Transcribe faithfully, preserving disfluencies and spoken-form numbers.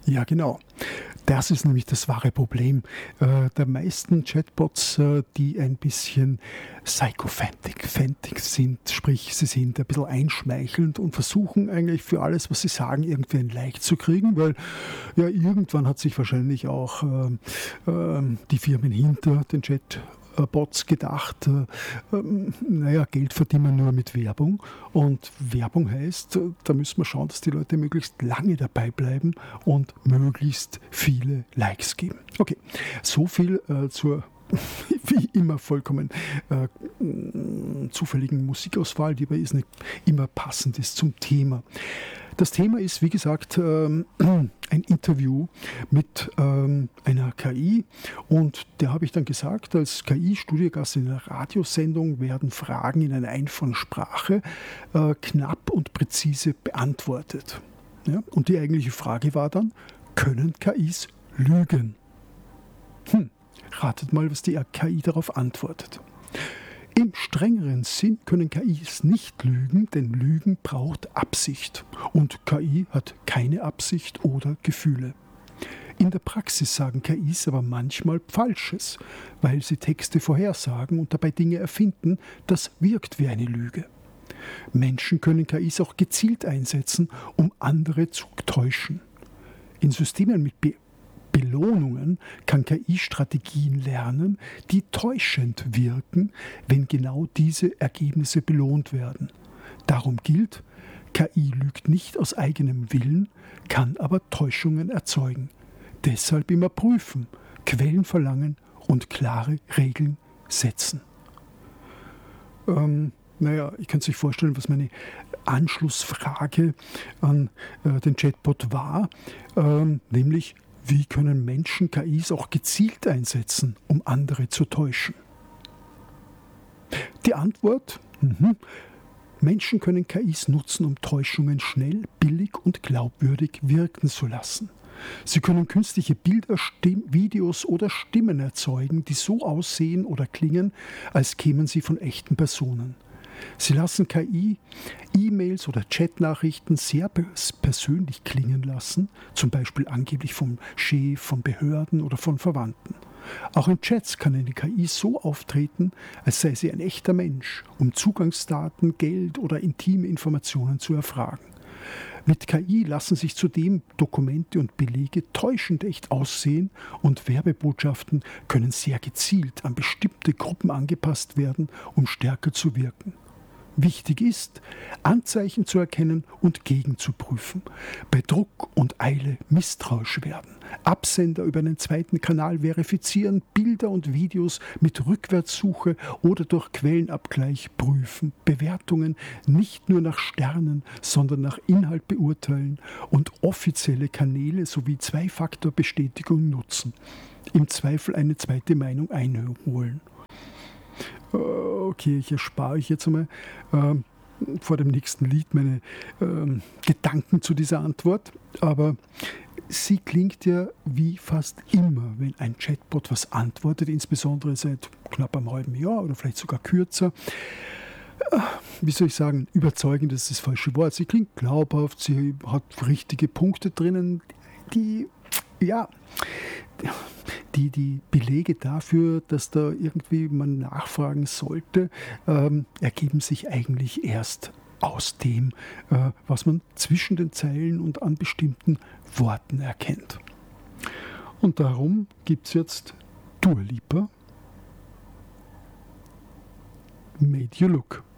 Ja, genau. Das ist nämlich das wahre Problem äh, der meisten Chatbots, äh, die ein bisschen psychophantic phantic sind, sprich sie sind ein bisschen einschmeichelnd und versuchen eigentlich für alles, was sie sagen, irgendwie ein Like zu kriegen, weil ja irgendwann hat sich wahrscheinlich auch äh, äh, die Firmen hinter den Chat Bots gedacht, äh, ähm, naja, Geld verdienen wir nur mit Werbung und Werbung heißt, äh, da müssen wir schauen, dass die Leute möglichst lange dabei bleiben und möglichst viele Likes geben. Okay, so viel äh, zur wie immer vollkommen äh, zufälligen Musikauswahl, die aber ist nicht immer passend ist zum Thema. Das Thema ist, wie gesagt, ähm, ein Interview mit ähm, einer K I und der habe ich dann gesagt, als K I-Studiogast in einer Radiosendung werden Fragen in einer einfachen Sprache äh, knapp und präzise beantwortet. Ja? Und die eigentliche Frage war dann, können K Is lügen? Hm. Ratet mal, was die K I darauf antwortet. Im strengeren Sinn können K Is nicht lügen, denn Lügen braucht Absicht. Und K I hat keine Absicht oder Gefühle. In der Praxis sagen K Is aber manchmal Falsches, weil sie Texte vorhersagen und dabei Dinge erfinden, das wirkt wie eine Lüge. Menschen können K Is auch gezielt einsetzen, um andere zu täuschen. In Systemen mit Be Belohnungen kann K I Strategien lernen, die täuschend wirken, wenn genau diese Ergebnisse belohnt werden. Darum gilt, K I lügt nicht aus eigenem Willen, kann aber Täuschungen erzeugen. Deshalb immer prüfen, Quellen verlangen und klare Regeln setzen. Ähm, naja, ich kann sich vorstellen, was meine Anschlussfrage an äh, den Chatbot war, ähm, nämlich, wie können Menschen K Is auch gezielt einsetzen, um andere zu täuschen? Die Antwort? Mhm. Menschen können K Is nutzen, um Täuschungen schnell, billig und glaubwürdig wirken zu lassen. Sie können künstliche Bilder, Stimm- Videos oder Stimmen erzeugen, die so aussehen oder klingen, als kämen sie von echten Personen. Sie lassen K I E-Mails oder Chatnachrichten sehr persönlich klingen lassen, zum Beispiel angeblich vom Chef, von Behörden oder von Verwandten. Auch in Chats kann eine K I so auftreten, als sei sie ein echter Mensch, um Zugangsdaten, Geld oder intime Informationen zu erfragen. Mit K I lassen sich zudem Dokumente und Belege täuschend echt aussehen und Werbebotschaften können sehr gezielt an bestimmte Gruppen angepasst werden, um stärker zu wirken. Wichtig ist, Anzeichen zu erkennen und gegenzuprüfen. Bei Druck und Eile misstrauisch werden. Absender über einen zweiten Kanal verifizieren, Bilder und Videos mit Rückwärtssuche oder durch Quellenabgleich prüfen. Bewertungen nicht nur nach Sternen, sondern nach Inhalt beurteilen und offizielle Kanäle sowie Zwei-Faktor-Bestätigung nutzen. Im Zweifel eine zweite Meinung einholen. Okay, ich erspare euch jetzt einmal äh, vor dem nächsten Lied meine äh, Gedanken zu dieser Antwort, aber sie klingt ja wie fast immer, wenn ein Chatbot was antwortet, insbesondere seit knapp einem halben Jahr oder vielleicht sogar kürzer. Äh, wie soll ich sagen, überzeugend ist das falsche Wort. Sie klingt glaubhaft, sie hat richtige Punkte drinnen, die, ja, Die, die Belege dafür, dass da irgendwie man nachfragen sollte, ähm, ergeben sich eigentlich erst aus dem, äh, was man zwischen den Zeilen und an bestimmten Worten erkennt. Und darum gibt es jetzt Dua Lipa, Made You Look.